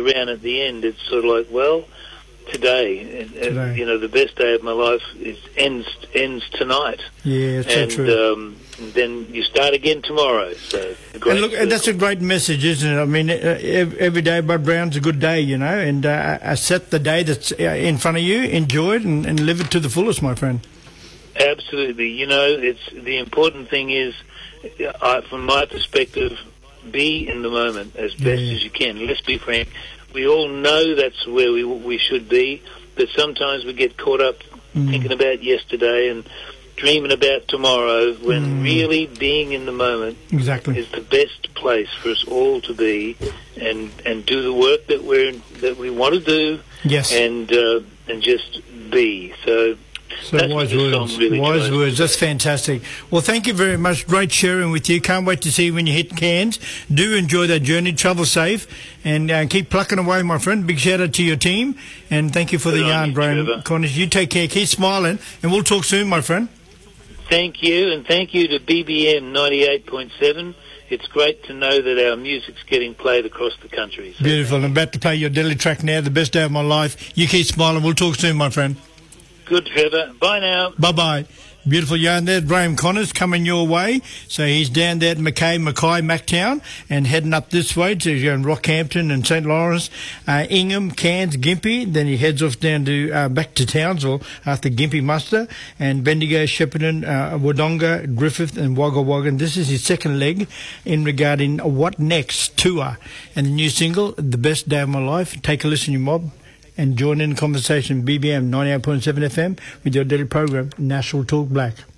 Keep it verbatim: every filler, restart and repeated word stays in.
around at the end, it's sort of like, well, today, today. you know, the best day of my life is ends ends tonight. Yeah, it's and so true. Um, then you start again tomorrow. So a great and look, and that's a great message, isn't it? I mean, uh, every day Bob Brown's a good day, you know, and uh, I set the day that's in front of you, enjoy it, and, and live it to the fullest, my friend. Absolutely. You know, it's the important thing is, uh, from my perspective, be in the moment as best Yeah. as you can. Let's be frank. We all know that's where we we should be, but sometimes we get caught up mm. thinking about yesterday and dreaming about tomorrow, when mm. really being in the moment exactly. is the best place for us all to be, and and do the work that we're that we want to do. Yes. And uh, and just be. So. So That's wise words, really wise tries. words. That's fantastic. Well, thank you very much. Great sharing with you. Can't wait to see you when you hit Cairns. Do enjoy that journey. Travel safe, and uh, keep plucking away, my friend. Big shout out to your team, and thank you for Good the yarn, you, Brian Connors. You take care. Keep smiling, and we'll talk soon, my friend. Thank you, and thank you to B B M ninety-eight point seven. It's great to know that our music's getting played across the country. So beautiful. I'm about to play your daily track now. The best day of my life. You keep smiling. We'll talk soon, my friend. Good, Trevor. Bye now. Bye-bye. Beautiful yarn there. Graham Connors coming your way. So he's down there at Mackay, Mackay, Mactown, and heading up this way to you know, Rockhampton and Saint Lawrence, uh, Ingham, Cairns, Gympie. Then he heads off down to uh, back to Townsville after Gympie muster, and Bendigo, Shepparton, uh, Wodonga, Griffith, and Wagga Wagga. And this is his second leg in regarding What Next tour, and the new single, The Best Day of My Life. Take a listen, you mob. And join in the conversation, B B M ninety-eight point seven F M, with your daily program, National Talk Black.